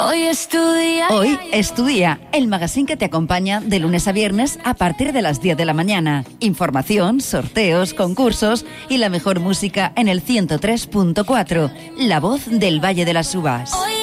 Hoy estudia, el magazine que te acompaña de lunes a viernes a partir de las 10 de la mañana. Información, sorteos, concursos y la mejor música en el 103.4, La Voz del Valle de las Uvas.